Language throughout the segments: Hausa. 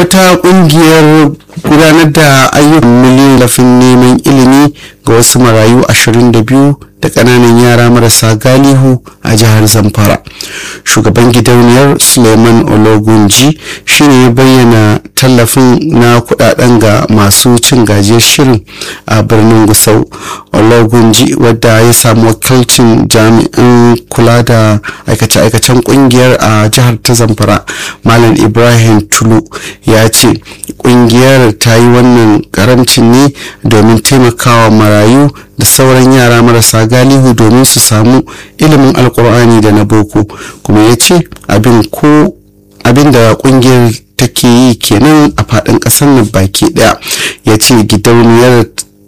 wata kungiyar gudanar da ayyukan miliyan lafin neman ilimi ga wasu marayu 22 da ƙananan yara marasa galihu a jihar Zamfara. Shugaban gidauniyar Suleiman Ologunji shine ya bayyana tallafin na kudaden ga masu cin gajiyar shirin a birnin Gusau. Ologunji, wadda ya samu wakilcin jami'in kula da aikace-aikacen kungiyar a jihar ta Zamfara, Malam Ibrahim Tulu, ya ce kungiyar ta yi wannan karamcin ne domin taimakawa marayu da sauran yara marasa galihu domin su samu ilimin alkur'ani da na boko. Kuma ya ce abin da kungiyar take yi kenan a faɗin ƙasar nan baki ɗaya. Ya ce gidauniyar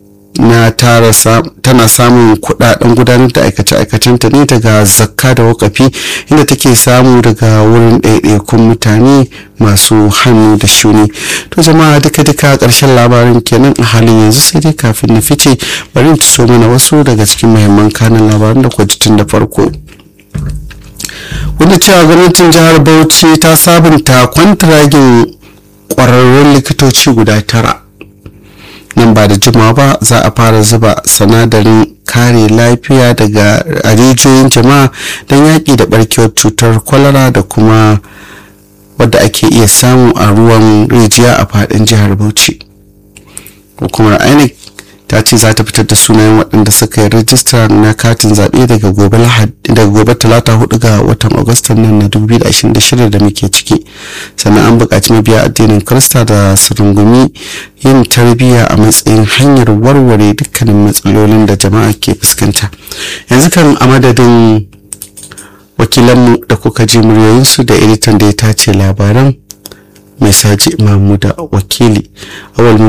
tana samun kudaden gudanar da aikace-aikacenta ne daga zakka da wakafi, inda take samu daga wurin ɗaiɗaikun mutane masu hannu da shuni. To jama'a, duka ƙarshen labarin kenan a halin yanzu, sai dai kafin na fice bari in so mana wasu daga cikin muhimman kanin labaran da kwajitin da farko. Wanda cewa gwamnatin jihar Bauchi ta sabunta kwantiragin ƙwararrun likitoci guda 9. nan ba da jimawa ba za a fara zuba sinadarin kare lafiya daga rijiyoyin jama'a don yaƙi da barkewar cutar kwalara da kuma wadda ake iya samu a ruwan rijiya a faɗin jihar Bauchi. Hukumar INEC ta ce za ta fitar da sunayen waɗanda suka yi rajista na katin zaɓe daga gobe talata 4 ga watan agustan nan na 2026 da muke ciki. Sannan an buƙaci mabiya addinin Kirista da su rungumi yin tarbiyya a matsayin hanyar warware dukkanin matsalolin da jama'a ke fuskanta. Yanzu kan a madadin wakilanmu da kuka ji muryoyinsu da editan da ya tace labaran, mai saji Mahmuda wakili awal